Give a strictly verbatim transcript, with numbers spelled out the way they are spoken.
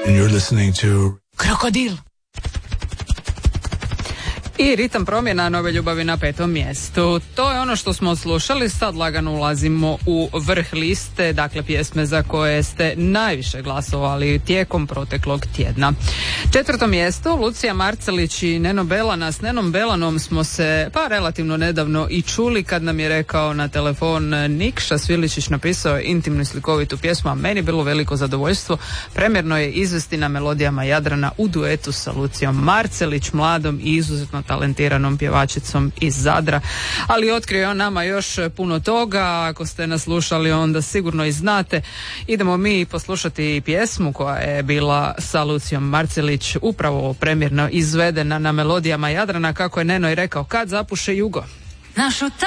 And you're listening to Krokodil. I ritam promjena Nove ljubavi na petom mjestu. To je ono što smo slušali, sad lagano ulazimo u vrh liste, dakle pjesme za koje ste najviše glasovali tijekom proteklog tjedna. Četvrto mjesto, Lucija Marcelić i Neno Belana. S Nenom Belanom smo se pa relativno nedavno i čuli kad nam je rekao na telefon Nikša Sviličić napisao je intimnu i slikovitu pjesmu, a meni bilo veliko zadovoljstvo. Premjerno je izvesti na melodijama Jadrana u duetu sa Lucijom Marcelić, mladom i izuzetno talentiranom pjevačicom iz Zadra, ali otkrio je on nama još puno toga. Ako ste nas slušali, onda sigurno i znate. Idemo mi poslušati pjesmu koja je bila sa Lucijom Marcelić, upravo premjerno izvedena na melodijama Jadrana, kako je Neno i rekao, kad zapuše jugo. Našu